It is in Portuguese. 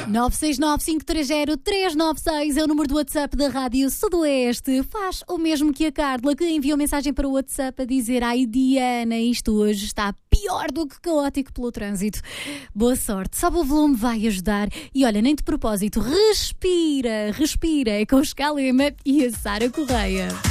969-530-396 é o número do WhatsApp da Rádio Sudoeste. Faz o mesmo que a Carla, que enviou mensagem para o WhatsApp a dizer: ai Diana, isto hoje está pior do que caótico pelo trânsito. Boa sorte, sobe o volume, vai ajudar. E olha, nem de propósito, respira, é com o Scalema e a Sara Correia.